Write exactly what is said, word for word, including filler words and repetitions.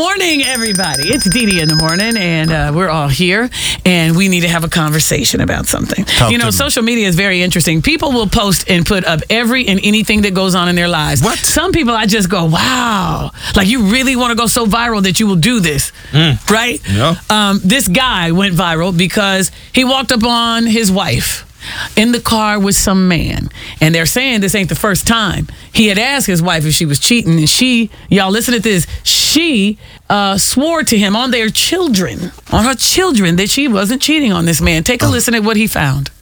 morning, everybody. It's Dee Dee in the morning, and uh, we're all here, and we need to have a conversation about something. Talk you know, to me. social media is very interesting. People will post and put up every and anything that goes on in their lives. What? Some people, I just go, wow. Like, you really want to go so viral that you will do this, Mm. right? Yeah. Um, this guy went viral because he walked up on his wife in the car with some man, and they're saying this ain't the first time. He had asked his wife if she was cheating, and she, y'all listen to this, she uh, swore to him on their children, on her children, that she wasn't cheating on this man. Take a listen at what he found.